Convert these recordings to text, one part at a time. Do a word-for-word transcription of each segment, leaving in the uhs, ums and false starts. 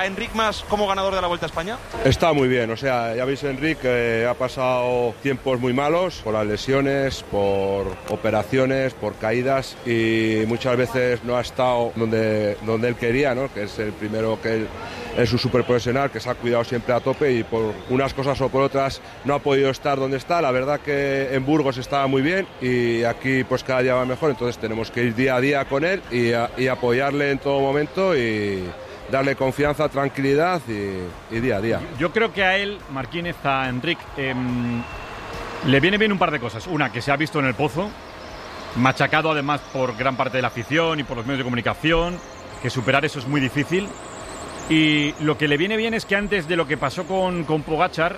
a Enric Mas como ganador de la Vuelta a España? Está muy bien, o sea, ya veis, Enric eh, ha pasado tiempos muy malos por las lesiones, por operaciones, por caídas, y muchas veces no ha estado donde, donde él quería, ¿no? Que es el primero que él es un superprofesional, que se ha cuidado siempre a tope, y por unas cosas o por otras no ha podido estar donde está. La verdad que en Burgos estaba muy bien y aquí pues cada día va mejor, entonces tenemos que ir día a día con él y, a, y apoyarle en todo momento y darle confianza, tranquilidad y, y día a día. Yo creo que a él, Marquínez, a Enric, eh, le viene bien un par de cosas. Una, que se ha visto en el pozo, machacado además por gran parte de la afición y por los medios de comunicación, que superar eso es muy difícil. Y lo que le viene bien es que antes de lo que pasó con, con Pogačar,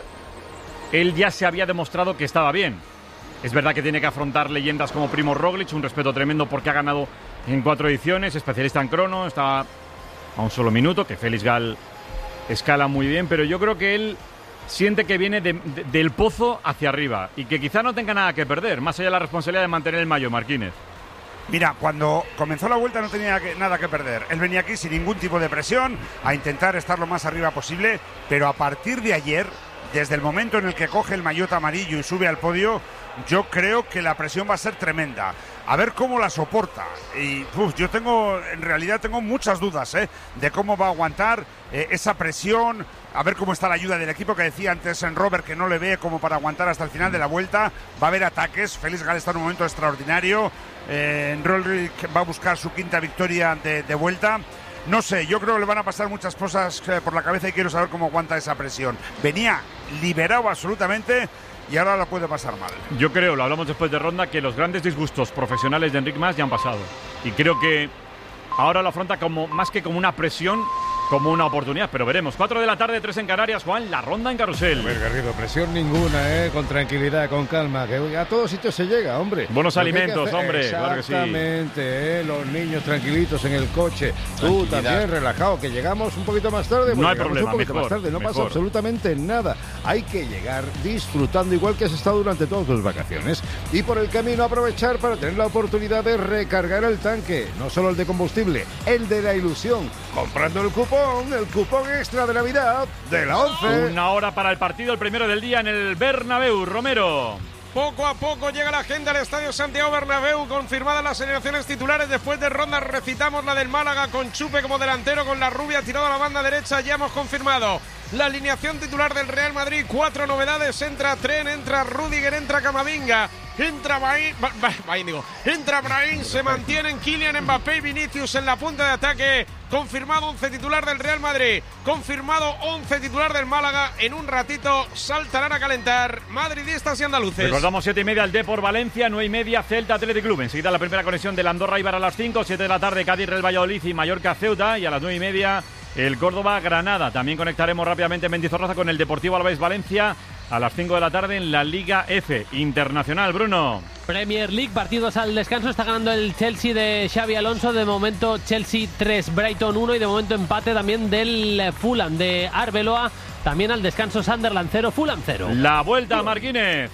él ya se había demostrado que estaba bien. Es verdad que tiene que afrontar leyendas como Primo Roglic, un respeto tremendo porque ha ganado en cuatro ediciones, especialista en crono, está a un solo minuto, que Félix Gal escala muy bien, pero yo creo que él siente que viene de, de, del pozo hacia arriba y que quizá no tenga nada que perder, más allá de la responsabilidad de mantener el maillot, Marquínez. Mira, cuando comenzó la Vuelta no tenía que, nada que perder. Él venía aquí sin ningún tipo de presión, a intentar estar lo más arriba posible, pero a partir de ayer, desde el momento en el que coge el maillot amarillo y sube al podio, yo creo que la presión va a ser tremenda. A ver cómo la soporta. Y uf, yo tengo, en realidad tengo muchas dudas ¿eh? de cómo va a aguantar eh, esa presión. A ver cómo está la ayuda del equipo, que decía antes en Robert que no le ve como para aguantar hasta el final de la Vuelta. Va a haber ataques. Félix Gal está en un momento extraordinario. Eh, Roglic va a buscar su quinta victoria de, de Vuelta. No sé, yo creo que le van a pasar muchas cosas eh, por la cabeza y quiero saber cómo aguanta esa presión. Venía liberado absolutamente y ahora la puede pasar mal. Yo creo, lo hablamos después de ronda, que los grandes disgustos profesionales de Enric Mas ya han pasado. Y creo que ahora lo afronta como más que como una presión, como una oportunidad, pero veremos. Cuatro de la tarde, tres en Canarias, Juan, la ronda en Carrusel. A ver, Garrido, presión ninguna, ¿eh? Con tranquilidad, con calma, que a todos sitios se llega, hombre. Buenos alimentos, hombre, claro que sí. Exactamente, ¿eh? Los niños tranquilitos en el coche. Tú también, relajado, que llegamos un poquito más tarde. No pues hay problema, un poquito mejor, más tarde, no mejor. pasa absolutamente nada. Hay que llegar disfrutando igual que has estado durante todas tus vacaciones. Y por el camino aprovechar para tener la oportunidad de recargar el tanque. No solo el de combustible, el de la ilusión. Comprando el cupón, el cupón extra de Navidad de la once. Una hora para el partido, el primero del día en el Bernabéu. Romero. Poco a poco llega la gente al Estadio Santiago Bernabéu, confirmadas las alineaciones titulares. Después de ronda recitamos la del Málaga con Chupe como delantero, con la rubia tirado a la banda derecha. Ya hemos confirmado la alineación titular del Real Madrid. Cuatro novedades: entra Tren, entra Rüdiger, entra Camavinga, entra Brahim, digo, entra Brahim, se mantienen Kylian Mbappé y Vinicius en la punta de ataque. Confirmado once titular del Real Madrid, confirmado once titular del Málaga. En un ratito saltarán a calentar madridistas y andaluces. Recordamos siete y media el Depor Valencia, nueve y media Celta Athletic Club. Enseguida la primera conexión del Andorra Eibar a las cinco, siete de la tarde Cádiz Real Valladolid y Mallorca Ceuta, y a las nueve y media el Córdoba Granada. También conectaremos rápidamente en Mendizorroza con el Deportivo Alavés Valencia a las cinco de la tarde en la Liga F Internacional. Bruno. Premier League, partidos al descanso. Está ganando el Chelsea de Xabi Alonso. De momento Chelsea tres, Brighton uno, y de momento empate también del Fulham de Arbeloa. También al descanso Sunderland cero, Fulham cero. La vuelta, Marquínez.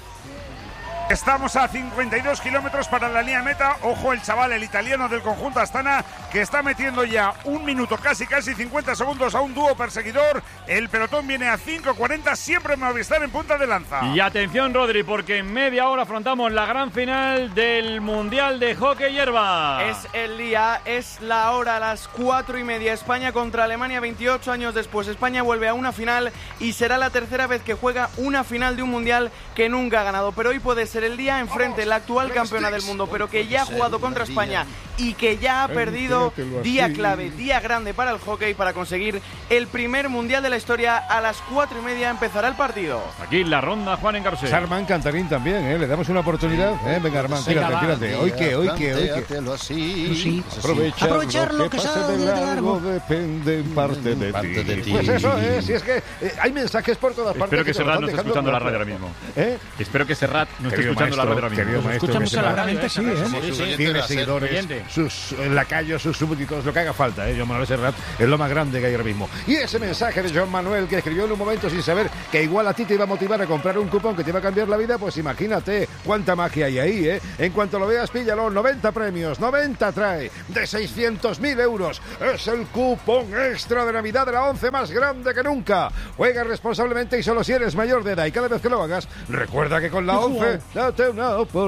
Estamos a cincuenta y dos kilómetros para la línea meta. Ojo el chaval, el italiano del conjunto Astana, que está metiendo ya un minuto, casi casi cincuenta segundos a un dúo perseguidor. El pelotón viene a cinco cuarenta, siempre Movistar en punta de lanza. Y atención, Rodri, porque en media hora afrontamos la gran final del Mundial de Hockey Hierba. Es el día, es la hora, a las cuatro y media. España contra Alemania, veintiocho años después. España vuelve a una final y será la tercera vez que juega una final de un Mundial que nunca ha ganado. Pero hoy puede ser el día enfrente, la actual campeona del mundo, pero que ya ha jugado contra España y que ya ha perdido. Día clave, día grande para el hockey, para conseguir el primer Mundial de la historia. A las cuatro y media empezará el partido. Aquí la ronda, Juan en Carrusel. Armán Cantarín también, ¿eh? Le damos una oportunidad. ¿eh? Venga, Armán, tírate, tírate. Hoy que, hoy que, hoy que. Sí. Aprovechar, Aprovechar lo que, que pase de largo depende en parte de, parte ti. de ti. Pues eso es, si es que eh, hay mensajes por todas partes. Espero que, que Serrat no esté escuchando la radio ahora mismo. mismo. ¿Eh? Espero que Serrat no esté Querido escuchando maestro, la radio ahora mismo. Querido maestro, escucha mucho la radio, sí, ¿eh? Sí, sí, Tiene seguidores eh, sus eh, lacayos, sus súbditos, lo que haga falta, ¿eh? Joan Manuel Serrat es lo más grande que hay ahora mismo. Y ese mensaje de Joan Manuel que escribió en un momento sin saber que igual a ti te iba a motivar a comprar un cupón que te iba a cambiar la vida, pues imagínate cuánta magia hay ahí, ¿eh? En cuanto lo veas, píllalo, noventa premios, noventa trae, de seiscientos mil euros. Es el cupón extra de Navidad de la once más grande que nunca. Juega responsablemente y solo si eres mayor de edad. Y cada vez que lo hagas, recuerda que con la once, date una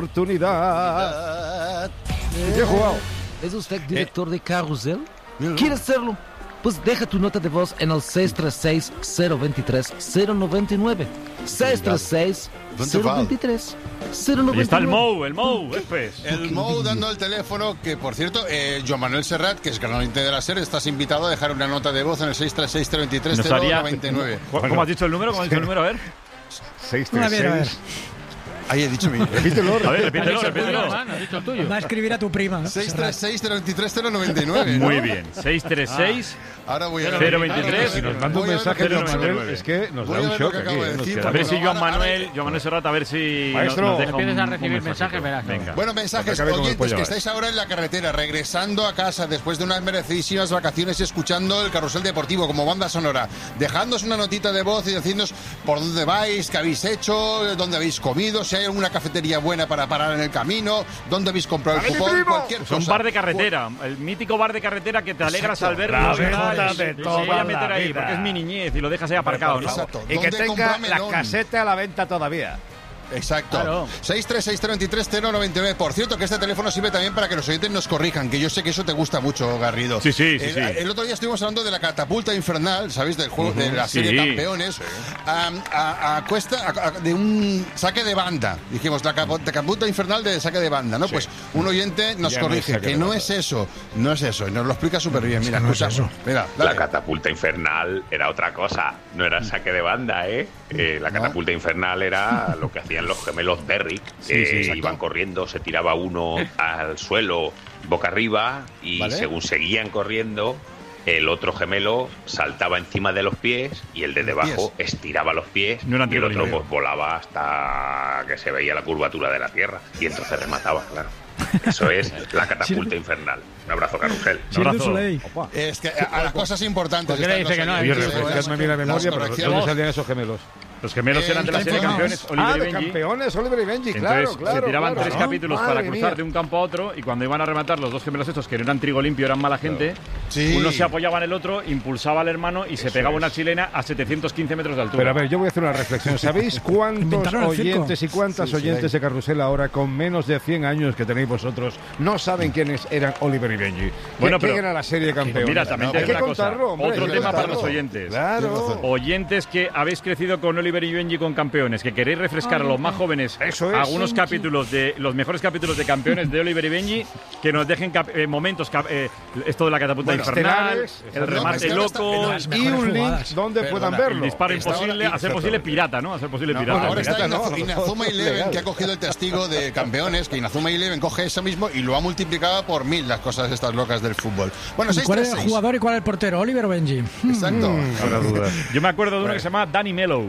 oportunidad. ¿Qué he jugado? ¿Es usted director de Carrusel? ¿Quiere hacerlo? Pues deja tu nota de voz en el seis tres seis, cero dos tres, cero nueve nueve. seis tres seis, cero dos tres, cero nueve nueve. Ahí está el Mou, el Mou, Espes. El Mou dando el teléfono, que por cierto, eh, Joan Manuel Serrat, que es gran oyente de la serie, estás invitado a dejar una nota de voz en el seis tres seis, cero dos tres, cero nueve nueve. ¿Cómo has dicho el número? ¿Cómo has dicho el número? A ver. seis tres seis. Ahí he dicho mi. Repítelo, a ver, repítelo, repítelo. Va a escribir a tu prima. seis tres seis, cero dos tres, cero nueve nueve. Muy bien. seis tres seis. Ahora voy a ver. cero veintitrés. Si nos manda un mensaje de Joan Manuel, es que nos da un shock aquí. ¿eh? A ver si Joan Manuel, Joan Manuel Serrat, a ver si Maestro, nos deja empiezas un, a recibir un mensajes, verás. Venga. Bueno, mensajes, oyentes que estáis ahora en la carretera, regresando a casa después de unas merecidísimas vacaciones y escuchando el Carrusel Deportivo como banda sonora. Dejadnos una notita de voz y decidnos por dónde vais, qué habéis hecho, dónde habéis comido, si hay alguna cafetería buena para parar en el camino, dónde habéis comprado el cupón, cualquier cosa. Un bar de carretera, el mítico bar de carretera que te alegras al verlo. La venta de toda a meter la ahí, vida. porque es mi niñez y lo dejas ahí aparcado, ¿no? Exacto. Y que ¿Dónde tenga compra la melón? caseta a la venta todavía. Exacto. Claro. seis tres seis, cero dos tres, cero nueve nueve. Por cierto, que este teléfono sirve también para que los oyentes nos corrijan, que yo sé que eso te gusta mucho, Garrido. Sí, sí, sí. El, sí. el otro día estuvimos hablando de la catapulta infernal, ¿sabéis? Del juego, uh-huh, de la serie sí. Campeones. Sí. A, a, a cuesta a, a, de un saque de banda. Dijimos, la catapulta infernal de saque de banda, ¿no? Sí. Pues un oyente nos ya corrige, no que no es eso. No es eso. Y nos lo explica súper bien. Mira, no es eso. Mira, la catapulta infernal era otra cosa. No era saque de banda, ¿eh? eh la catapulta ¿no? infernal era lo que hacían los gemelos Berrick, que sí, sí, iban corriendo, se tiraba uno al suelo boca arriba y ¿vale? según seguían corriendo, el otro gemelo saltaba encima de los pies y el de debajo estiraba los pies no y el otro pues, volaba hasta que se veía la curvatura de la tierra y entonces remataba, claro. Eso es la catapulta infernal. Un abrazo, Carrusel. Un abrazo. Es que a, a las cosas importantes. ¿Por qué le dice que no? Oye, refrescadme bien la memoria, pero ¿dónde salían esos gemelos? Los gemelos eran de la serie Campeones, Oliver ah, y Benji. Ah, de Campeones, Oliver y Benji, claro, Entonces, claro. se tiraban claro, tres ¿no? capítulos Madre para cruzar mía. de un campo a otro y cuando iban a rematar los dos gemelos estos, que no eran trigo limpio, eran mala gente, claro. sí. uno se apoyaba en el otro, impulsaba al hermano y Eso se pegaba es. una chilena a setecientos quince metros de altura. Pero a ver, yo voy a hacer una reflexión. ¿Sabéis cuántos oyentes y cuántas sí, oyentes sí, de Carrusel ahora, con menos de cien años que tenéis vosotros, no saben quiénes eran Oliver y Benji? Bueno, ¿Quién pero, era la serie de Campeones? Mira, también no, hay que una contarlo, cosa. hombre, Otro tema contarlo. para los oyentes. Claro. Oyentes que habéis crecido con Oliver y Benji con Campeones, que queréis refrescar a los más jóvenes Eso es. algunos capítulos de los mejores capítulos de Campeones de Oliver y Benji, que nos dejen cap eh, momentos cap eh, esto de la catapulta bueno, infernal, el remate no, loco está, y un link donde Perdona, puedan verlo. El disparo imposible, hacer posible pirata, ¿no? Hacer posible no, pirata. Ahora está pirata, no, Inazuma Eleven, que ha cogido el testigo de Campeones, que Inazuma Eleven coge eso mismo y lo ha multiplicado por mil las cosas estas locas del fútbol. Bueno, seis, ¿cuál tres, es el seis. jugador y cuál es el portero? ¿Oliver o Benji? Exacto. Mm. Yo me acuerdo de uno que se llama Danny Mellow.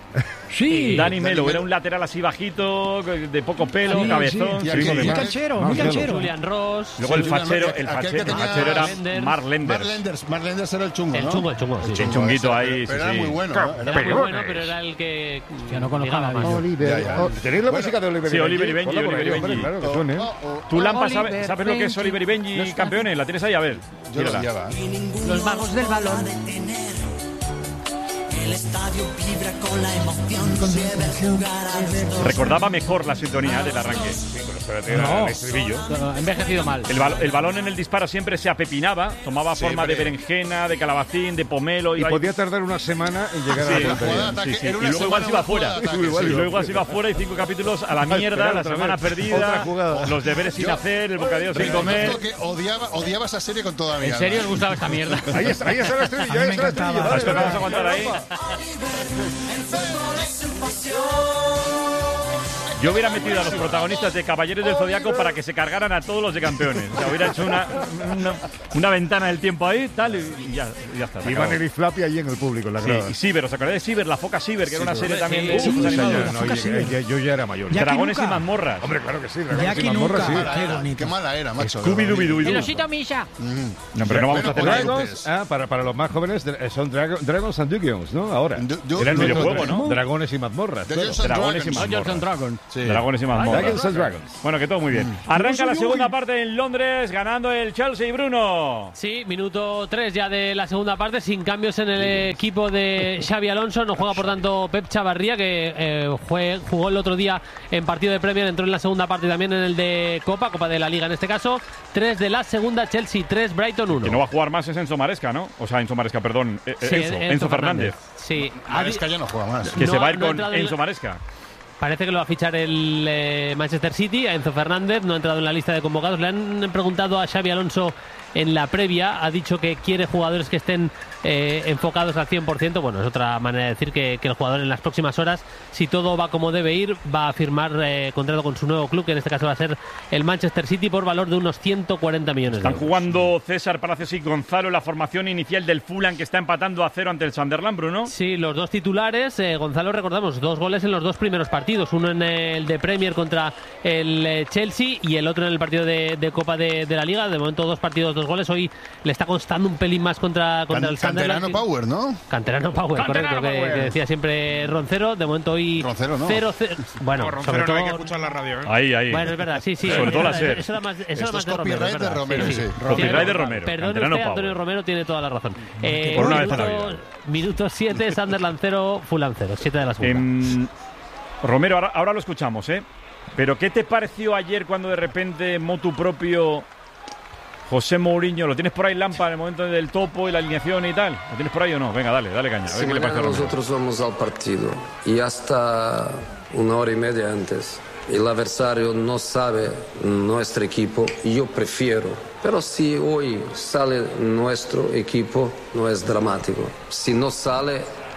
Sí, Danny Mello era un lateral así bajito, de poco pelo, sí, cabezón. Sí. Sí, muy canchero, muy canchero. Julian Ross. Luego el fachero, el fachero, el fachero era Mark Lenders. Mark Lenders, Mark Lenders era el chungo, El ¿no? chungo, el chungo, sí. El chunguito ahí, pero sí, era sí. muy bueno, ¿no? Era muy bueno, pero era el que... Que no conozcaba más. Oliver. Ya, ya. ¿Tenéis la Bueno, música de Oliver y sí, Benji? Oliver y Benji, Oliver y Benji. Claro, que suene. Tú, Lampa, ¿sabes, ¿sabes lo que es Oliver y Benji, Campeones? ¿La tienes ahí? A ver. Yo lo lleva. Los magos del balón. El estadio vibra con la emoción de ver jugar a los dos. Recordaba mejor la sintonía del arranque. No, el estribillo. Ha envejecido mal. El, bal el balón en el disparo siempre se apepinaba, tomaba sí, forma de berenjena, de calabacín, de pomelo. Y podía tardar una semana en llegar sí, a la portería. Sí, sí. Y luego igual se iba fuera. Y luego se iba fuera y cinco capítulos a la mierda, la semana perdida, los deberes sin hacer, el bocadillo sin comer. Que odiaba, odiaba esa serie con toda mi alma. ¿En serio os gustaba esta mierda? Ahí está, ahí está el estribillo, ahí está el estribillo. Esto vamos a aguantar ahí. Yo hubiera metido a los protagonistas de Caballeros del Zodiaco para que se cargaran a todos los de campeones. O sea, hubiera hecho una, una, una ventana del tiempo ahí, tal, y ya, y ya está. Y Manel y Flappy allí en el público, en la grada. Sí, y Ciber, ¿os acordáis de Ciber? La foca Ciber, que era una serie sí, también sí, de sí, dibujos sí, animados. no, yo, yo, yo ya era mayor. Dragones y mazmorras. Hombre, claro que sí, dragones Jackie y mazmorras, sí. nunca. Qué bonito. Qué mala era, macho. Scooby-Doo. El osito Misha. No, pero no vamos a hacer Dragons, ah, para, para los más jóvenes, dra- son Drago- Dragons and Dungeons, ¿no? Ahora. du- Era el du- videojuego, Dragons. ¿no? Dragones y mazmorras. claro. Dungeons and Dragones y Dragons. mazmorras. Dragon. Sí. Dragones y mazmorras. Dragons and Dragons. Bueno, que todo muy bien. Arranca la segunda parte en Londres, ganando el Chelsea y Bruno. Sí, minuto tres ya de la segunda parte, sin cambios en el equipo de Xabi Alonso. No juega, por tanto, Pep Chavarría, que eh, fue, jugó el otro día en partido de Premier, entró en la segunda parte y también en el de Copa, Copa de la Liga en este caso. Tres de la segunda, Chelsea tres, Brighton uno. Que no va a jugar más es Enzo Maresca, ¿no? O sea, Enzo Maresca, perdón. eh, Sí, Enzo, Enzo Fernández. Sí. Maresca ya no juega más. Que No se va a ha- ir no ha con entrado en- Enzo Maresca. Parece que lo va a fichar el eh, Manchester City, a Enzo Fernández, no ha entrado en la lista de convocados. Le han preguntado a Xabi Alonso en la previa, ha dicho que quiere jugadores que estén eh, enfocados al cien por ciento. Bueno, es otra manera de decir que, que el jugador en las próximas horas, si todo va como debe ir, va a firmar eh, contrato con su nuevo club, que en este caso va a ser el Manchester City, por valor de unos ciento cuarenta millones de Están euros. jugando César Palacios y Gonzalo en la formación inicial del Fulham, que está empatando a cero ante el Sunderland, Bruno. Sí, los dos titulares. eh, Gonzalo, recordamos, dos goles en los dos primeros partidos. Uno en el de Premier contra el eh, Chelsea y el otro en el partido de, de Copa de, de la Liga. De momento, dos partidos, dos goles. Hoy le está costando un pelín más contra, contra Can- el Sunderland. Canterano Power, ¿no? Canterano Power, Canterano correcto, que- Power. Que, decía siempre Roncero. De momento hoy Roncero no. cero cero. Bueno, No, sobre Roncero no todo. hay que escuchar la radio, ¿eh? Ahí, ahí. Bueno, es verdad, sí, sí. Sobre es todo la verdad, SER. Eso era más, eso Esto era más es de Romero. copyright es de verdad, Romero, sí. Copyright de Romero. Perdón Canterano usted, Antonio Power. Romero tiene toda la razón. Eh, Por una vez en minuto, la vida. minuto siete, Sunderland cero, Fulham cero. siete de la segunda. Em, Romero, ahora, ahora lo escuchamos, ¿eh? Pero ¿qué te pareció ayer cuando de repente motu propio José Mourinho, lo tienes por ahí, Lampa, en el momento del topo y la alineación y tal? ¿Lo tienes por ahí o no? Venga, dale, dale caña. A ver Si qué le parece a mañana Romero. nosotros vamos al partido y hasta una hora y media antes el adversario no sabe nuestro equipo, yo prefiero. Pero si hoy sale nuestro equipo, no es dramático. Si no sale,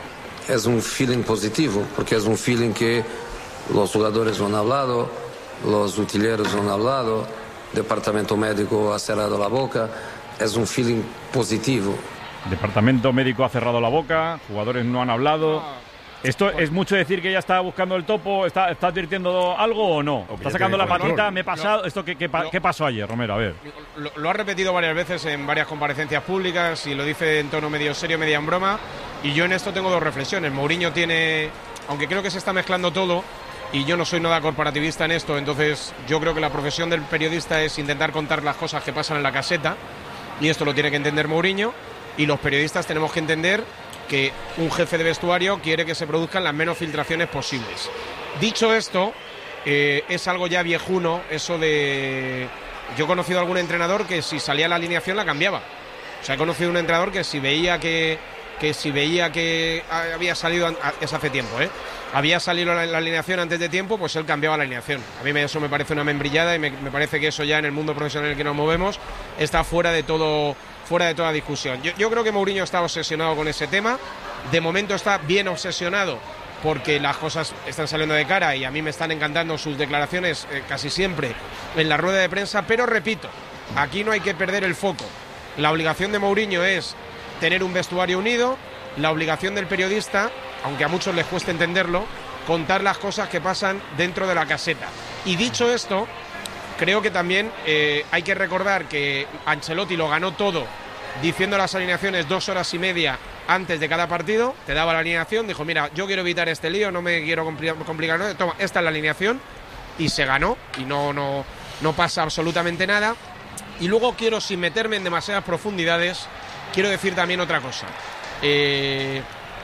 es un feeling positivo, porque es un feeling que los jugadores han hablado, los utileros han hablado, el departamento médico ha cerrado la boca, es un feeling positivo. Departamento médico ha cerrado la boca, jugadores no han hablado. ¿Esto es mucho decir que ya está buscando el topo? ¿Está, está advirtiendo algo o no? ¿Está sacando la patita? ¿Me he pasado? ¿Esto qué, qué, pa- qué pasó ayer, Romero? A ver. Lo, lo ha repetido varias veces en varias comparecencias públicas y lo dice en tono medio serio, media en broma. Y yo en esto tengo dos reflexiones. Mourinho tiene, aunque creo que se está mezclando todo, y yo no soy nada corporativista en esto, entonces yo creo que la profesión del periodista es intentar contar las cosas que pasan en la caseta, y esto lo tiene que entender Mourinho, y los periodistas tenemos que entender que un jefe de vestuario quiere que se produzcan las menos filtraciones posibles. Dicho esto, eh, es algo ya viejuno, eso de... Yo he conocido a algún entrenador que si salía la alineación la cambiaba. O sea, he conocido a un entrenador que si veía que, que si veía que había salido, es hace tiempo, ¿eh? Había salido la, la alineación antes de tiempo, pues él cambiaba la alineación. A mí me, eso me parece una membrillada y me, me parece que eso ya en el mundo profesional en el que nos movemos está fuera de todo... fuera de toda discusión. Yo, yo creo que Mourinho está obsesionado con ese tema. De momento está bien obsesionado porque las cosas están saliendo de cara y a mí me están encantando sus declaraciones eh, casi siempre en la rueda de prensa, pero repito, aquí no hay que perder el foco. La obligación de Mourinho es tener un vestuario unido, la obligación del periodista, aunque a muchos les cueste entenderlo, contar las cosas que pasan dentro de la caseta. Y dicho esto, creo que también eh, hay que recordar que Ancelotti lo ganó todo diciendo las alineaciones dos horas y media antes de cada partido. Te daba la alineación, dijo, mira, yo quiero evitar este lío, no me quiero compli- complicar, no, toma, esta es la alineación, y se ganó, y no, no, no pasa absolutamente nada. Y luego quiero, sin meterme en demasiadas profundidades, quiero decir también otra cosa. Eh,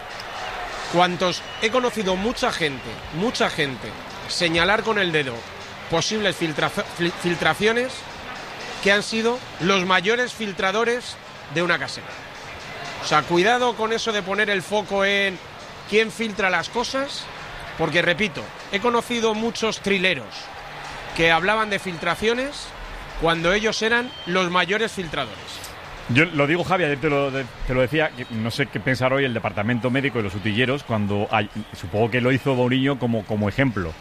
cuantos he conocido mucha gente, mucha gente, señalar con el dedo posibles filtra- fil- filtraciones que han sido los mayores filtradores de una caseta. O sea, cuidado con eso de poner el foco en quién filtra las cosas, porque repito, he conocido muchos trileros que hablaban de filtraciones cuando ellos eran los mayores filtradores. Yo lo digo, Javi, ayer te lo, de- te lo decía, que no sé qué pensar hoy el departamento médico y los utilleros cuando hay, supongo que lo hizo Mourinho como, como ejemplo.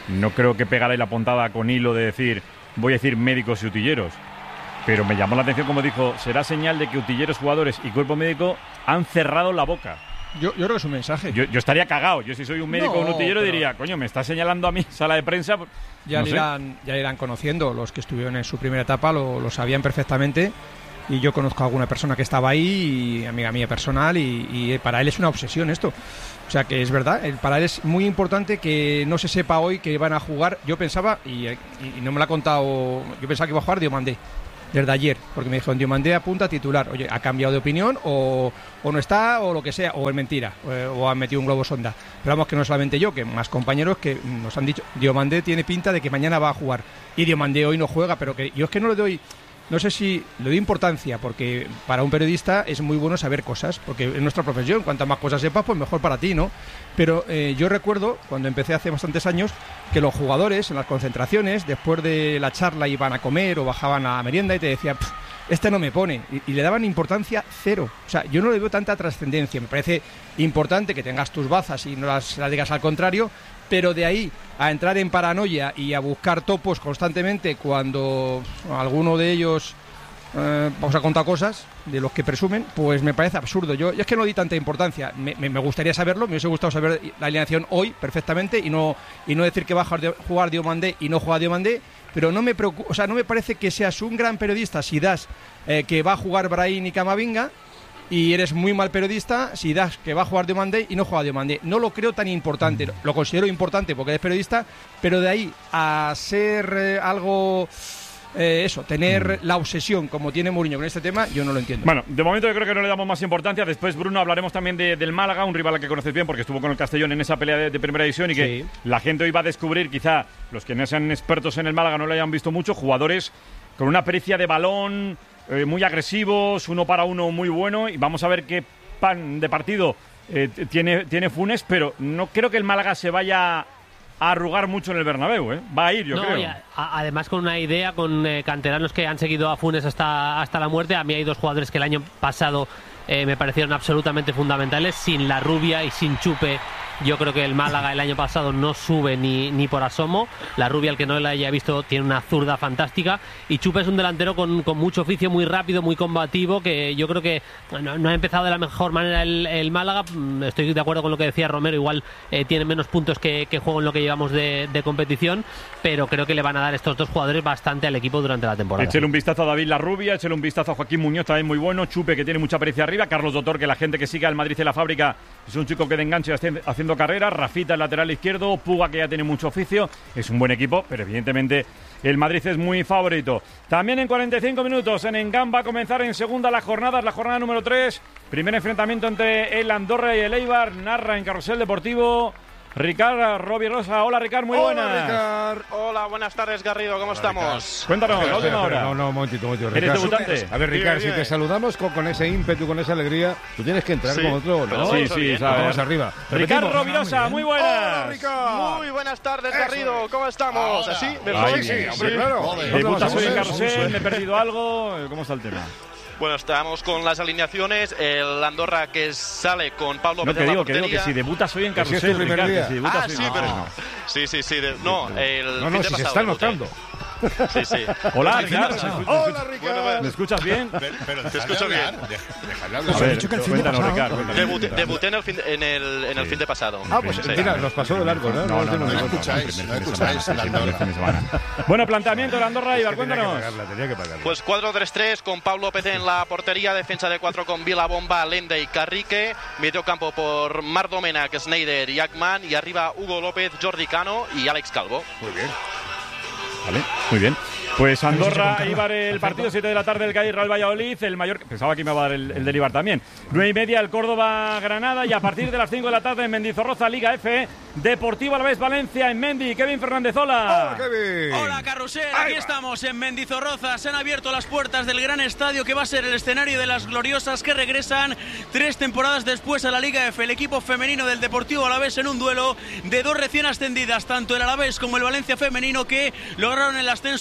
no creo que pegara ahí la puntada con hilo de decir, voy a decir médicos y utilleros. Pero me llamó la atención, como dijo, será señal de que utilleros, jugadores y cuerpo médico han cerrado la boca. Yo, yo creo que es un mensaje. Yo, yo estaría cagado. Yo si soy un médico o no, un utillero pero... diría, coño, me está señalando a mí sala de prensa. Ya, no le, sé. irán, ya le irán conociendo. Los que estuvieron en su primera etapa lo, lo sabían perfectamente. Y yo conozco a alguna persona que estaba ahí, y amiga mía personal, y, y para él es una obsesión esto. O sea que es verdad, para él es muy importante que no se sepa hoy que van a jugar. Yo pensaba, y, y, y no me lo ha contado, yo pensaba que iba a jugar Diomandé desde ayer, porque me dijeron Diomandé apunta a titular. Oye, ha cambiado de opinión o, o no está o lo que sea, o es mentira, o, o han metido un globo sonda. Pero vamos, que no solamente yo, que más compañeros que nos han dicho Diomandé tiene pinta de que mañana va a jugar y Diomandé hoy no juega, pero que yo es que no le doy... No sé si le doy importancia, porque para un periodista es muy bueno saber cosas, porque es nuestra profesión, cuantas más cosas sepas, pues mejor para ti, ¿no? Pero eh, yo recuerdo, cuando empecé hace bastantes años, que los jugadores en las concentraciones, después de la charla iban a comer o bajaban a merienda y te decían, este no me pone, y, y le daban importancia cero. O sea, yo no le veo tanta trascendencia. Me parece importante que tengas tus bazas y no las, las digas al contrario, pero de ahí a entrar en paranoia y a buscar topos constantemente cuando alguno de ellos eh, vamos a contar cosas de los que presumen, pues me parece absurdo. Yo, yo es que no di tanta importancia. Me, me, me gustaría saberlo, me hubiese gustado saber la alineación hoy perfectamente y no y no decir que va a jugar Diomandé y no juega Diomandé, pero no me preocupa, o sea, no me parece que seas un gran periodista si das eh, que va a jugar Brahim y Camavinga, y eres muy mal periodista si das que va a jugar Diomandé y no juega Diomandé. No lo creo tan importante, lo considero importante porque eres periodista, pero de ahí a ser eh, algo... Eh, eso, tener la obsesión como tiene Mourinho con este tema, yo no lo entiendo. Bueno, de momento yo creo que no le damos más importancia. Después, Bruno, hablaremos también de, del Málaga, un rival al que conoces bien porque estuvo con el Castellón en esa pelea de, de primera división y que sí. La gente hoy va a descubrir, quizá los que no sean expertos en el Málaga no lo hayan visto mucho, jugadores con una pericia de balón, eh, muy agresivos, uno para uno muy bueno, y vamos a ver qué pan de partido eh, tiene, tiene Funes, pero no creo que el Málaga se vaya a arrugar mucho en el Bernabéu, ¿eh? Va a ir, yo no, creo. A, a, además con una idea, con eh, canteranos que han seguido a Funes hasta, hasta la muerte. A mí hay dos jugadores que el año pasado eh, me parecieron absolutamente fundamentales. Sin La Rubia y sin Chupe, yo creo que el Málaga el año pasado no sube ni, ni por asomo. La Rubia, el que no la haya visto, tiene una zurda fantástica. Y Chupe es un delantero con, con mucho oficio, muy rápido, muy combativo, que yo creo que no, no ha empezado de la mejor manera el, el Málaga. Estoy de acuerdo con lo que decía Romero, igual eh, tiene menos puntos que, que juego en lo que llevamos de, de competición, pero creo que le van a dar estos dos jugadores bastante al equipo durante la temporada. Échale un vistazo a David La Rubia, échale un vistazo a Joaquín Muñoz, también muy bueno. Chupe, que tiene mucha pericia arriba. Carlos Dotor, que la gente que sigue al Madrid en la fábrica es un chico que de enganche haciendo carrera. Rafita, el lateral izquierdo. Puga, que ya tiene mucho oficio. Es un buen equipo, pero evidentemente el Madrid es muy favorito. También en cuarenta y cinco minutos en Engham va a comenzar en segunda la jornada, la jornada número tres. Primer enfrentamiento entre el Andorra y el Eibar. Narra en Carrusel Deportivo Ricard Rovirosa. Hola, Ricard, muy buenas. Hola, Ricard. Hola, buenas tardes, Garrido, ¿cómo Hola, estamos? Ricard. Cuéntanos, la última hora. No, no, un momentito, un momentito. ¿Eres debutante? A ver, Ricard, si te saludamos con, con ese ímpetu, con esa alegría, tú tienes que entrar sí. con otro, ¿no? Sí, sí, vamos arriba. Ricard Rovirosa, no, muy, muy buenas. Hola, Ricard. Muy buenas tardes, Eso. Garrido, ¿cómo estamos? ¿Así? ¿Mejor? Sí, sí, hombre, sí. Claro. Debutas hoy en Carrusel, me he perdido algo. ¿Cómo está el tema? Bueno, estamos con las alineaciones. El Andorra que sale con Pablo No Pérez te digo, que digo que si debutas hoy en Carrusel, si es tu primer Ricard, día. Si debutas ah, hoy... sí, no. pero... Sí, sí, sí. De... No, el no, fin no, de si pasado. se está notando. Sí, sí. Hola, Ricard. Hola, Ricard. ¿Me escuchas bien? Pero, pero te escucho bien. Déjale hablar. A ver, cuéntanos, Ricard. Debuté, debuté en el fin, en el, en el sí. fin de pasado. Ah, pues sí. Mira, nos pasó de largo, ¿no? No, no, no, no, no escucháis, no escucháis. Bueno, planteamiento de Andorra, Ibar, cuéntanos. Pues cuatro tres tres con Pablo Pérez en la portería, defensa de cuatro con Vilabomba, Lende y Carrique, medio campo por Marc Domènech, Sneijder y Ackman, y arriba Hugo López, Jordi Cano y Alex Calvo. Muy bien. Vale, muy bien. Pues Andorra, Eibar, el partido, siete de la tarde, el Cádiz Real Valladolid, el Mallorca, pensaba que me iba a dar el, el del Eibar también, nueve y media el Córdoba Granada, y a partir de las cinco de la tarde en Mendizorroza, Liga F, Deportivo Alavés Valencia en Mendi. Kevin Fernández, hola. Hola, Kevin. Hola, Carrusel, aquí estamos en Mendizorroza. Se han abierto las puertas del gran estadio que va a ser el escenario de las gloriosas que regresan tres temporadas después a la Liga F. El equipo femenino del Deportivo Alavés en un duelo de dos recién ascendidas, tanto el Alavés como el Valencia femenino, que lograron el ascenso la pasada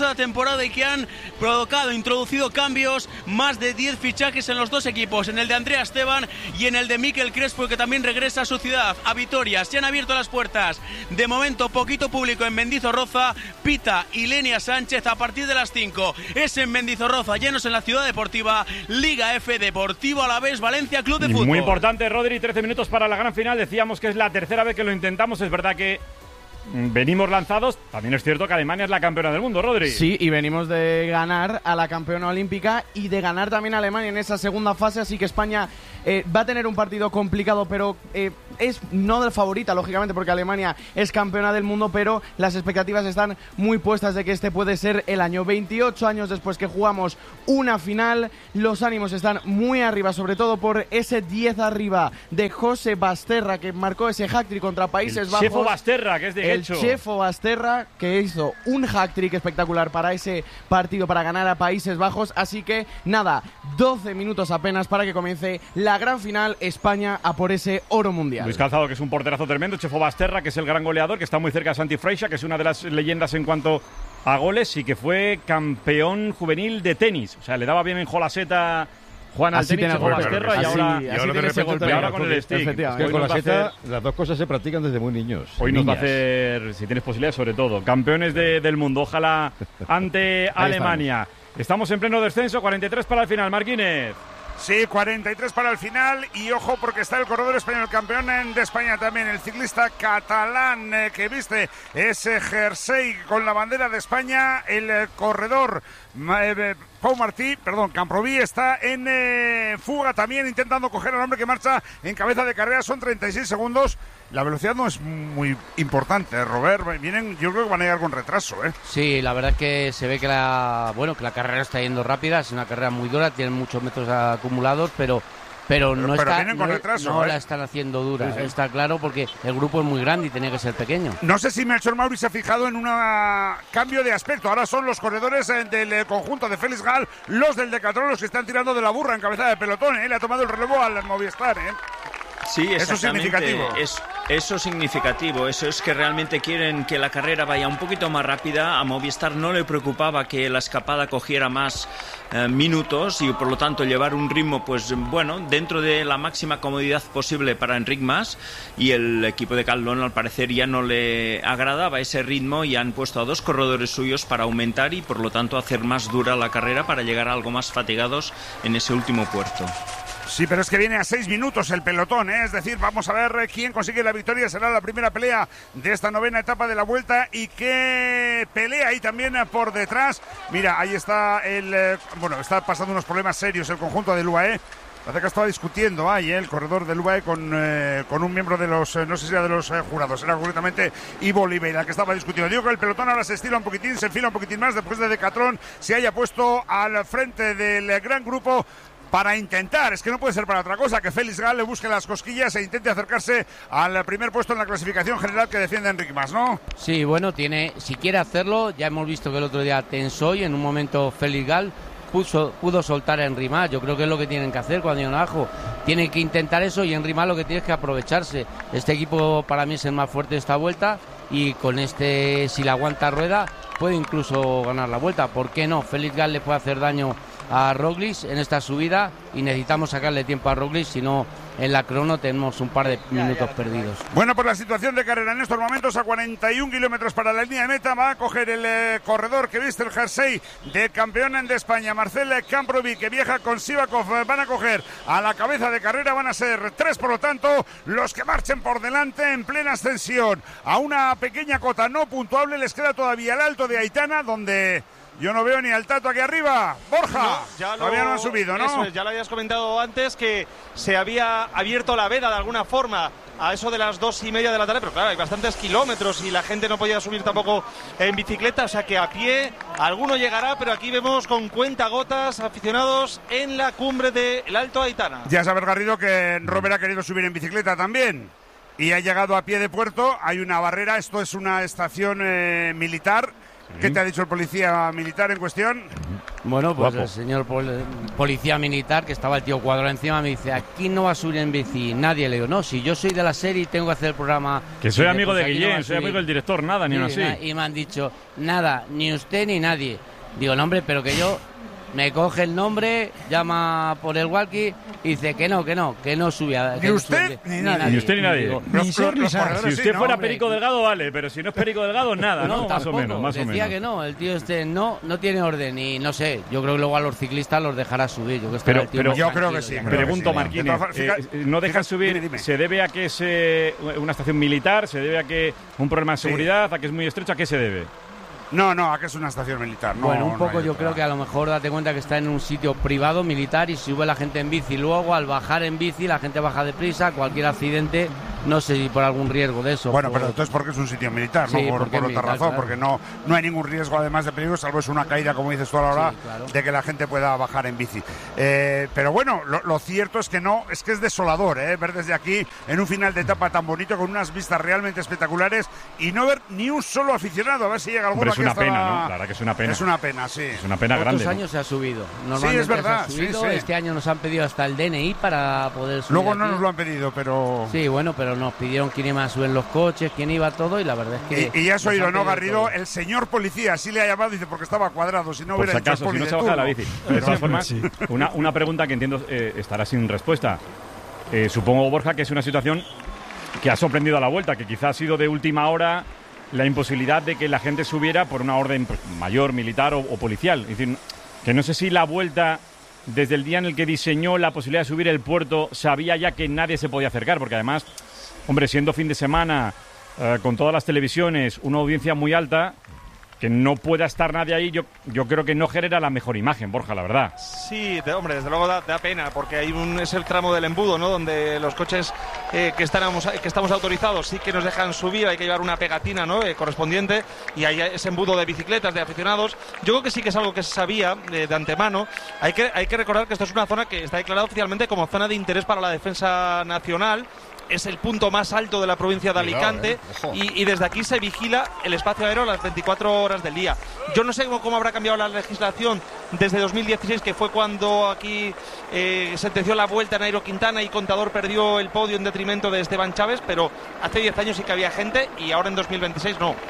pasada temporada y que han provocado, introducido cambios, más de diez fichajes en los dos equipos, en el de Andrea Esteban y en el de Mikel Crespo, que también regresa a su ciudad, a Vitoria. Se han abierto las puertas. De momento, poquito público en Mendizorroza. Pita y Lenia Sánchez a partir de las cinco. Es en Mendizorroza, llenos en la Ciudad Deportiva. Liga F, Deportivo Alavés, Valencia, Club de Fútbol. Muy importante, Rodri, trece minutos para la gran final. Decíamos que es la tercera vez que lo intentamos. Es verdad que venimos lanzados. También es cierto que Alemania es la campeona del mundo, Rodri. Sí, y venimos de ganar a la campeona olímpica y de ganar también a Alemania en esa segunda fase, así que España eh, va a tener un partido complicado, pero eh, es no de favorita, lógicamente, porque Alemania es campeona del mundo, pero las expectativas están muy puestas de que este puede ser el año. veintiocho años después que jugamos una final, los ánimos están muy arriba, sobre todo por ese diez arriba de José Basterra, que marcó ese hat-trick contra Países el Bajos. Chefo Basterra, que es de El Chefo Basterra, que hizo un hat-trick espectacular para ese partido, para ganar a Países Bajos. Así que nada, doce minutos apenas para que comience la gran final, España a por ese oro mundial. Luis Calzado, que es un porterazo tremendo. Chefo Basterra, que es el gran goleador, que está muy cerca de Santi Freixa, que es una de las leyendas en cuanto a goles y que fue campeón juvenil de tenis. O sea, le daba bien en Jolaseta Juan al tenis, Chefo Basterra, y ahora, así, y ahora, de repente, golpe, y ahora con el stick. Es que con la seta las dos cosas se practican desde muy niños. Hoy nos niñas. va a hacer, si tienes posibilidad, sobre todo, campeones de, del mundo. Ojalá ante Alemania. Estamos. estamos en pleno descenso, cuarenta y tres para el final, Marquínez. Sí, cuarenta y tres para el final y ojo porque está el corredor español, campeón de España también, el ciclista catalán eh, que viste ese jersey con la bandera de España, el eh, corredor eh, Pau Martí, perdón, Camproví está en eh, fuga también intentando coger al hombre que marcha en cabeza de carrera, son treinta y seis segundos. La velocidad no es muy importante, Robert. Vienen, yo creo que van a llegar con retraso, ¿eh? Sí, la verdad es que se ve que la, bueno, que la carrera está yendo rápida, es una carrera muy dura, tienen muchos metros acumulados, pero pero, pero no pero está, vienen con no, retraso, no ¿eh? la están haciendo dura, Sí, sí. está claro, porque el grupo es muy grande y tenía que ser pequeño. No sé si Melchor Mauri se ha fijado en un cambio de aspecto. Ahora son los corredores del conjunto de Félix Gal, los del Decathlon, los que están tirando de la burra en cabeza de pelotón, ¿eh? Le ha tomado el relevo al Movistar, ¿eh? Sí, eso es significativo. Es, eso es significativo. Eso es que realmente quieren que la carrera vaya un poquito más rápida. A Movistar no le preocupaba que la escapada cogiera más eh, minutos y por lo tanto llevar un ritmo, pues bueno, dentro de la máxima comodidad posible para Enric Mas. Y el equipo de Caldón al parecer ya no le agradaba ese ritmo y han puesto a dos corredores suyos para aumentar y por lo tanto hacer más dura la carrera para llegar a algo más fatigados en ese último puerto. Sí, pero es que viene a seis minutos el pelotón, ¿eh? Es decir, vamos a ver quién consigue la victoria. Será la primera pelea de esta novena etapa de la Vuelta y qué pelea ahí también por detrás. Mira, ahí está el... Eh, bueno, está pasando unos problemas serios el conjunto del U A E. Parece que estaba discutiendo ahí, ¿eh? El corredor del U A E con, eh, con un miembro de los, eh, no sé si era de los eh, jurados, era concretamente Ivo Oliveira el que estaba discutiendo. Digo que el pelotón ahora se estira un poquitín, se enfila un poquitín más después de Decathlon se haya puesto al frente del gran grupo para intentar, es que no puede ser para otra cosa, que Félix Gal le busque las cosquillas e intente acercarse al primer puesto en la clasificación general que defiende Enric Mas, ¿no? Sí, bueno, tiene, si quiere hacerlo, ya hemos visto que el otro día tensó y en un momento Félix Gal puso, pudo soltar a Enric Mas. Yo creo que es lo que tienen que hacer cuando llegan abajo. Tienen que intentar eso y Enric Mas lo que tiene es que aprovecharse. Este equipo para mí es el más fuerte de esta vuelta y con este, si la aguanta Rueda, puede incluso ganar la vuelta. ¿Por qué no? Félix Gal le puede hacer daño a Roglic en esta subida y necesitamos sacarle tiempo a Roglic, si no en la crono tenemos un par de minutos perdidos. Bueno, pues la situación de carrera en estos momentos a cuarenta y un kilómetros para la línea de meta va a coger el eh, corredor que viste el jersey de campeón de España, Marcel Camproví, que viaja con Sivakov, van a coger a la cabeza de carrera, van a ser tres por lo tanto los que marchen por delante en plena ascensión a una pequeña cota no puntuable. Les queda todavía el Alto de Aitana, donde yo no veo ni al Tato aquí arriba. Borja, no, ya lo, todavía no han subido, ¿no? Eso es, ya lo habías comentado antes, que se había abierto la veda de alguna forma a eso de las dos y media de la tarde, pero claro, hay bastantes kilómetros y la gente no podía subir tampoco en bicicleta, o sea que a pie alguno llegará, pero aquí vemos con cuentagotas aficionados en la cumbre del Alto Aitana. Ya sabes, Garrido, que Robert ha querido subir en bicicleta también y ha llegado a pie de puerto. Hay una barrera, esto es una estación eh, militar ¿Qué te ha dicho el policía militar en cuestión? Bueno, pues Guapo. el señor pol- policía militar, que estaba el tío Cuadrado encima, me dice, aquí no va a subir en bici nadie. Le digo, no, si yo soy de la serie y tengo que hacer el programa... Que soy Dice, amigo pues de aquí no Guillén, va a soy subir". amigo del director, nada, ni Sí, aún así. na- Y me han dicho, nada, ni usted ni nadie. Digo, no, hombre, pero que yo... Me coge el nombre, llama por el walkie y dice que no, que no, que no sube a... que Ni no usted sube, ni nadie. Ni usted ni nadie. Digo, Los- ni los- ser ni los saber. corredores, Si usted fuera Perico Delgado, vale, pero si no es Perico Delgado, nada, ¿no? Más o tampoco. menos, más o Decía menos. que no, el tío este no, no tiene orden y no sé, yo creo que luego a los ciclistas los dejará subir. Yo, que estará Pero, el tío pero más tranquilo, ya. Pregunto, De Marquínez, todas formas, eh, fíjate- ¿no dejan fíjate- subir? dime, dime. ¿Se debe a que es eh, una estación militar? ¿Se debe a que un problema de seguridad? ¿A que es muy estrecho? ¿A qué se debe? No, no, aquí es una estación militar. No, Bueno, un no poco hay yo otra. creo que a lo mejor date cuenta que está en un sitio privado, militar, y sube la gente en bici. Luego, al bajar en bici, la gente baja deprisa, cualquier accidente, no sé si por algún riesgo de eso. Bueno, por- pero entonces porque es un sitio militar, Sí, no por, porque por es otra militar, razón, claro. porque no, no hay ningún riesgo además de peligro, salvo es una caída, como dices tú a la hora, Sí, claro. de que la gente pueda bajar en bici. Eh, pero bueno, lo, lo cierto es que no, es que es desolador, ¿eh? Ver desde aquí, en un final de etapa tan bonito, con unas vistas realmente espectaculares, y no ver ni un solo aficionado, a ver si llega alguno Hombre, es aquí una hasta pena, la- ¿no? La verdad que es una pena. Es una pena, sí. Es una pena Otros grande, ¿no? años se ha subido. Sí, Normalmente es verdad, se ha subido. sí, sí. Este año nos han pedido hasta el D N I para poder subir. Luego no aquí. nos lo han pedido, pero... Sí, bueno, pero nos pidieron quién iba a subir en los coches, quién iba todo, y la verdad es que... Y, y ya has nos oído, han ¿no, pedido Garrido? todo. El señor policía, así le ha llamado, dice, porque estaba cuadrado, si no Por hubiera si hecho el acaso, si poli no de se baja de la turno. bici. De todas formas, una, una pregunta que entiendo eh, estará sin respuesta. Eh, supongo, Borja, que es una situación que ha sorprendido a la vuelta, que quizás ha sido de última hora la imposibilidad de que la gente subiera por una orden pues, mayor, militar o, o policial. Es decir, que no sé si la vuelta, desde el día en el que diseñó la posibilidad de subir el puerto, sabía ya que nadie se podía acercar, porque además, hombre, siendo fin de semana, eh, con todas las televisiones, una audiencia muy alta, que no pueda estar nadie ahí, yo, yo creo que no genera la mejor imagen, Borja, la verdad. Sí, de- hombre, desde luego da, da pena, porque hay un, es el tramo del embudo, ¿no? Donde los coches eh, que, estamos, que estamos autorizados sí que nos dejan subir, hay que llevar una pegatina, ¿no? Eh, correspondiente, y hay ese embudo de bicicletas, de aficionados. Yo creo que sí que es algo que se sabía eh, de antemano. Hay que, hay que recordar que esto es una zona que está declarada oficialmente como zona de interés para la defensa nacional. Es el punto más alto de la provincia de Cuidado, Alicante, eh, ojo. y, y desde aquí se vigila el espacio aéreo las veinticuatro horas del día. Yo no sé cómo, cómo habrá cambiado la legislación desde dos mil dieciséis, que fue cuando aquí eh, sentenció la vuelta Nairo Quintana y Contador perdió el podio en detrimento de Esteban Chávez, pero hace diez años sí que había gente y ahora en dos mil veintiséis no.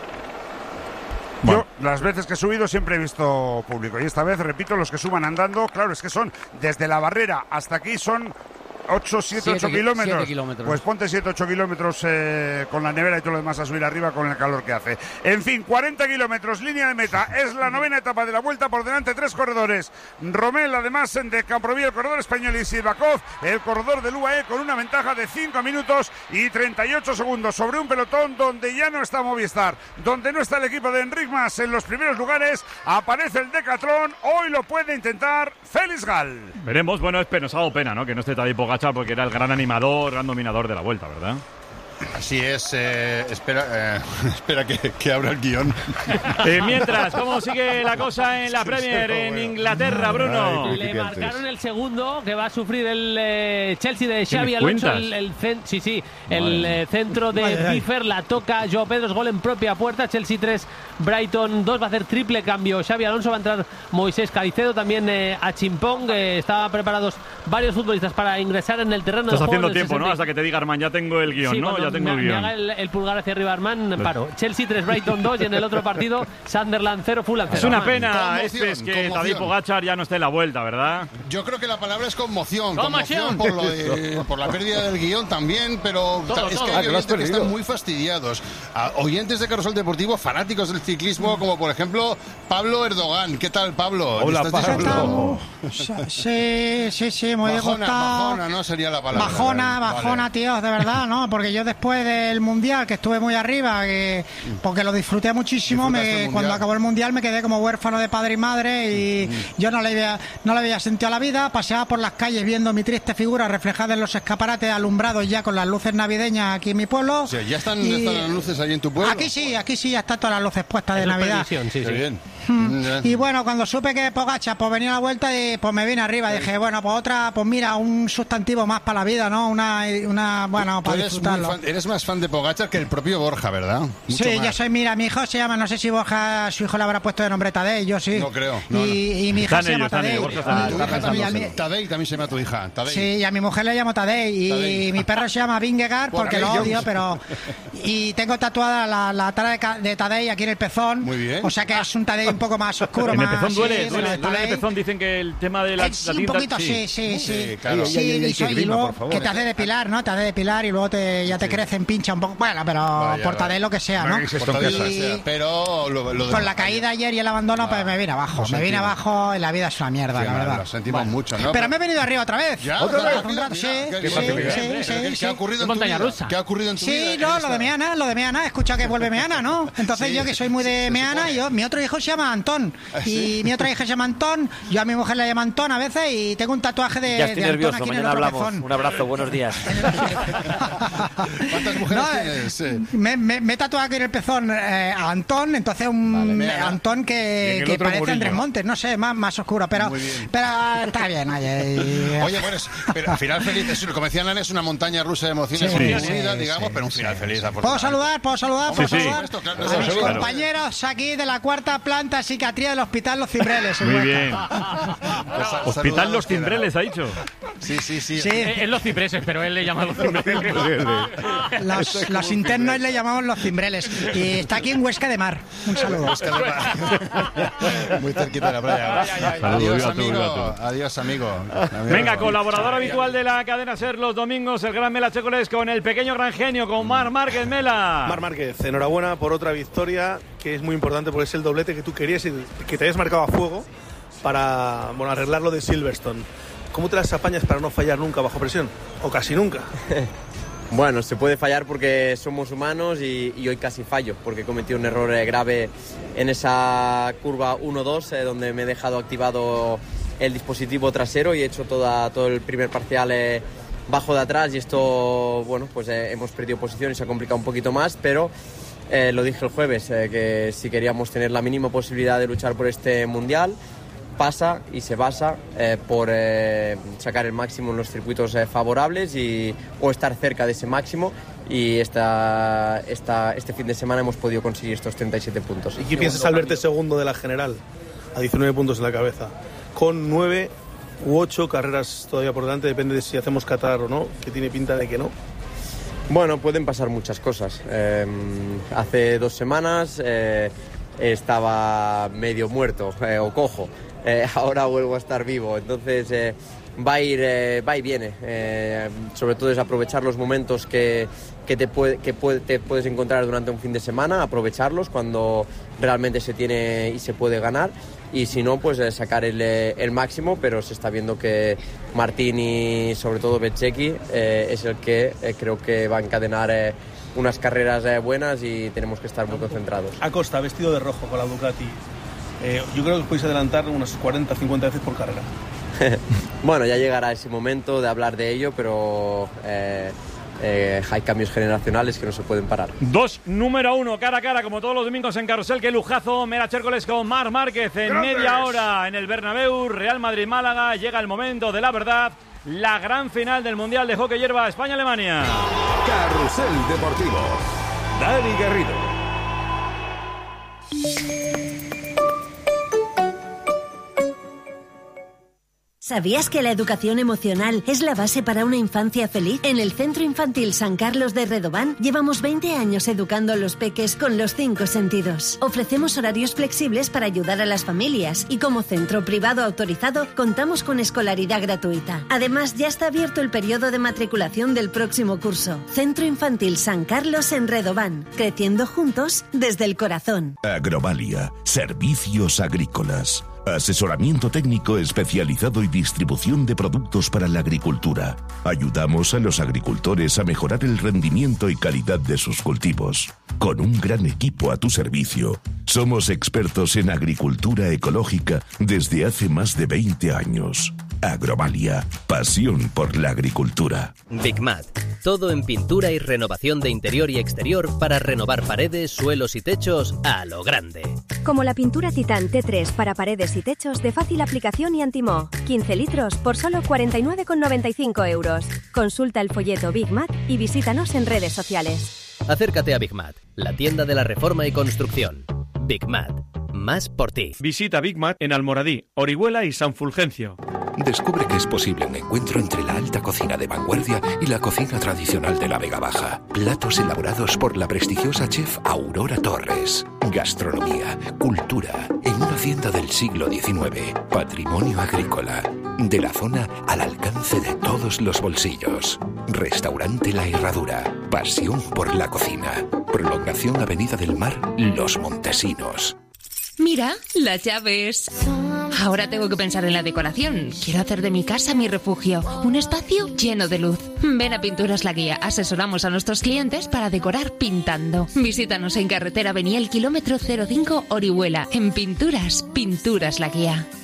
Yo, las veces que he subido, siempre he visto público. Y esta vez, repito, los que suban andando, claro, es que son desde la barrera hasta aquí son ocho, siete, Siete ocho ki- kilómetros. siete kilómetros. Pues ponte siete, ocho kilómetros eh, con la nevera y todo lo demás a subir arriba con el calor que hace. En fin, cuarenta kilómetros, línea de meta. Es la novena etapa de la vuelta, por delante tres corredores. Romel, además, de Camproví, el corredor español, y Silvakov, el corredor del U A E, con una ventaja de cinco minutos y treinta y ocho segundos sobre un pelotón donde ya no está Movistar, donde no está el equipo de Enric Mas en los primeros lugares. Aparece el Decathlon, hoy lo puede intentar Félix Gal. Veremos, bueno, es pena, nos ha dado pena, ¿no? Que no esté Tadej Pogačar, porque era el gran animador, gran dominador de la vuelta, ¿verdad? Así es, eh, espera, eh, espera que, que abra el guión. Eh, mientras, ¿cómo sigue la cosa en la Premier en Inglaterra, Bruno? Le marcaron el segundo, que va a sufrir el eh, Chelsea de ¿Qué Xavi me Alonso. cuentas? El, el cen- sí, sí, el eh, centro de Ay, ay. Piffer la toca Joao Pedro, es gol en propia puerta. Chelsea tres, Brighton dos, va a hacer triple cambio Xavi Alonso, va a entrar Moisés Caicedo, también eh, a Chimpong. Eh, estaban preparados varios futbolistas para ingresar en el terreno Estás de juego. haciendo en el tiempo, ¿no? sesenta. Hasta que te diga Armand, ya tengo el guión, Sí, ¿no? cuando Ya tengo me, el me guión. haga el, el pulgar hacia arriba, Armand, paro. Chelsea tres, Brighton dos, y en el otro partido Sunderland cero, Fulham cero. Es una Armand. pena, Conmoción, este es que Tadej conmoción. Pogačar ya no esté en la vuelta, ¿verdad? Yo creo que la palabra es conmoción. Conmoción. Conmoción por, lo de- por la pérdida del guión también, pero Todo, es todo. que Ah, hay que lo has oyentes que perdido. están muy fastidiados. A oyentes de Carrusel Deportivo, fanáticos del ciclismo, como por ejemplo Pablo Erdogan. ¿Qué tal, Pablo? Hola, ¿Estás Pablo. Sí, sí, sí, muy Bajona, disgustado. bajona, no sería la palabra. Bajona, Vale. bajona, tío, de verdad, ¿no? Porque yo después del Mundial, que estuve muy arriba, que, porque lo disfruté muchísimo, ¿Disfrutaste el me, Mundial? cuando acabó el Mundial me quedé como huérfano de padre y madre y yo no le, había, no le había sentido a la vida, paseaba por las calles viendo mi triste figura reflejada en los escaparates alumbrados ya con las luces navideñas aquí en mi pueblo. O sea, ¿ya están, Y- ya están las luces ahí en tu pueblo? Aquí sí, aquí sí, ya están todas las luces puestas de Eso es Navidad. previsión, sí, Qué sí. bien. Mm. Y bueno, cuando supe que Pogačar pues venía a la vuelta, y pues me vine arriba. Dije, bueno, pues otra, pues mira, un sustantivo más para la vida, ¿no? Una, una bueno, para eres disfrutarlo. Fan, eres más fan de Pogačar que el propio Borja, ¿verdad? Mucho sí, más. yo soy, mira, mi hijo se llama, no sé si Borja, su hijo le habrá puesto de nombre Tadej, yo sí. No creo. No, y, no. y mi hija se llama Tadej. Tadej también se llama tu hija. Tadej. Sí, y a mi mujer le llamo Tadej. Y Tadej. Mi perro se llama Vingegaard porque lo odio, pero... Y tengo tatuada la, la tara de, de Tadej aquí en el pezón. Muy bien. O sea que es un Tadej un poco más oscuro, en más... el pezón duele, sí, duele, duele en el pezón, dicen que el tema de la, eh, sí, la tinta... un poquito, sí, sí, sí. Sí, claro. Sí, Ay, ay, ay, y, soy, grima, y luego por favor. que te hace depilar, ¿no? Te hace depilar y luego te, ya te sí. crecen, pincha un poco. Bueno, pero vaya, por Tadej lo que sea, ¿no? Y... Pero lo, lo con la caída ayer y el abandono, pues me vine abajo. Me vine abajo y la vida es una mierda, sí, la verdad. Lo sentimos bueno. mucho, ¿no? Pero me he venido arriba otra vez. ¿Ya? ¿Otra vez? Mira, sí, mira, sí, ¿Qué, sí, sí, sí, ¿Qué, sí. ¿Qué ha ocurrido en tu montaña vida? rusa? ¿Qué ha ocurrido en tu sí, vida? Sí, no, lo de Meana, lo de Meana. He escuchado que vuelve Meana, ¿no? Entonces sí, yo que soy muy de se, Meana, se yo, mi otro hijo se llama Antón. ¿Sí? Y mi otra hija se llama Antón. Yo a mi mujer le llamo Antón a veces y tengo un tatuaje de, ya estoy de nervioso, Antón aquí mañana en el otro hablamos. pezón. Un abrazo, buenos días. ¿Cuántas mujeres no, tienes? Sí. Me, me, me he tatuado aquí en el pezón eh, a Antón, entonces un vale, Antón que, que parece Murillo. Andrés Montes, no sé, más, más oscuro, pero, pero está bien. Oye, y... oye bueno, es, pero al final feliz, es, como decían antes, es una montaña rusa de emociones, sí, unida, sí, digamos, sí, pero un final sí, feliz. ¿Puedo saludar? ¿Puedo saludar? ¿Puedo sí, saludar? Sí. Claro, a mis claro. compañeros aquí de la cuarta planta psiquiatría del Hospital Los Cimbreles. Muy bien. Hospital Los Cimbreles, ha dicho. Sí, sí, sí. sí. Es los cipreses, pero él le llama los cimbreles. los, los internos le llamamos Los Cimbreles. Y está aquí en Huesca de Mar. Un saludo. Huesca de Mar. Muy cerquita de la playa. Ay, ay, ay. Adiós, amigo. Adiós, amigo. Venga, colaborador habitual de la cadena SER los domingos, el gran Mela Chécoles con el pequeño gran genio, con Marc Márquez. Mela. Marc Márquez, enhorabuena por otra victoria que es muy importante porque es el doblete que tú querías y que te habías marcado a fuego para bueno, arreglar lo de Silverstone. ¿Cómo te las apañas para no fallar nunca bajo presión? O casi nunca. Bueno, se puede fallar porque somos humanos y, y hoy casi fallo, porque he cometido un error eh, grave en esa curva uno dos, eh, donde me he dejado activado el dispositivo trasero y he hecho toda, todo el primer parcial eh, bajo de atrás y esto, bueno, pues eh, hemos perdido posición y se ha complicado un poquito más, pero eh, lo dije el jueves, eh, que si queríamos tener la mínima posibilidad de luchar por este Mundial, pasa y se basa eh, por eh, sacar el máximo en los circuitos eh, favorables y, o estar cerca de ese máximo y esta, esta, este fin de semana hemos podido conseguir estos treinta y siete puntos. ¿Y qué piensas al verte segundo de la general? A diecinueve puntos en la cabeza, con nueve u ocho carreras todavía por delante, depende de si hacemos Qatar o no, que tiene pinta de que no. Bueno, pueden pasar muchas cosas. Eh, hace dos semanas eh, estaba medio muerto eh, o cojo. Eh, ahora vuelvo a estar vivo, entonces eh, va a ir eh, va y viene, eh, sobre todo es aprovechar los momentos que, que, te, puede, que puede, te puedes encontrar durante un fin de semana, aprovecharlos cuando realmente se tiene y se puede ganar y si no, pues eh, sacar el, el máximo, pero se está viendo que Martín y sobre todo Bezzecchi eh, es el que eh, creo que va a encadenar eh, unas carreras eh, buenas y tenemos que estar muy concentrados. Acosta, vestido de rojo con la Ducati. Eh, yo creo que podéis adelantar unas cuarenta a cincuenta veces por carrera. Bueno, ya llegará ese momento de hablar de ello, pero eh, eh, hay cambios generacionales que no se pueden parar. Dos número uno, cara a cara, como todos los domingos en Carrusel. Qué lujazo, Mela Chécoles con Marc Márquez en ¡Grandes! Media hora en el Bernabéu, Real Madrid-Málaga. Llega el momento de la verdad, la gran final del Mundial de Hockey Hierba España-Alemania. Carrusel Deportivo, Dani Garrido. ¿Sabías que la educación emocional es la base para una infancia feliz? En el Centro Infantil San Carlos de Redován llevamos veinte años educando a los peques con los cinco sentidos. Ofrecemos horarios flexibles para ayudar a las familias y como centro privado autorizado contamos con escolaridad gratuita. Además, ya está abierto el periodo de matriculación del próximo curso. Centro Infantil San Carlos en Redován, creciendo juntos desde el corazón. Agrovalia, servicios agrícolas. Asesoramiento técnico especializado y distribución de productos para la agricultura. Ayudamos a los agricultores a mejorar el rendimiento y calidad de sus cultivos. Con un gran equipo a tu servicio, somos expertos en agricultura ecológica desde hace más de veinte años. Agrovalia, pasión por la agricultura. Bigmat, todo en pintura y renovación de interior y exterior para renovar paredes, suelos y techos a lo grande. Como la pintura Titán T tres para paredes y techos de fácil aplicación y antimoho, quince litros por solo cuarenta y nueve con noventa y cinco euros. Consulta el folleto Bigmat y visítanos en redes sociales. Acércate a Bigmat, la tienda de la reforma y construcción. Bigmat, más por ti. Visita Bigmat en Almoradí, Orihuela y San Fulgencio. Descubre que es posible un encuentro entre la alta cocina de vanguardia y la cocina tradicional de la Vega Baja. Platos elaborados por la prestigiosa chef Aurora Torres. Gastronomía, cultura, en una hacienda del siglo diecinueve. Patrimonio agrícola. De la zona al alcance de todos los bolsillos. Restaurante La Herradura. Pasión por la cocina. Prolongación Avenida del Mar, Los Montesinos. Mira, las llaves. Ahora tengo que pensar en la decoración. Quiero hacer de mi casa mi refugio, un espacio lleno de luz. Ven a Pinturas La Guía. Asesoramos a nuestros clientes para decorar pintando. Visítanos en carretera Beniel, kilómetro cero cinco, Orihuela. En Pinturas, Pinturas La Guía.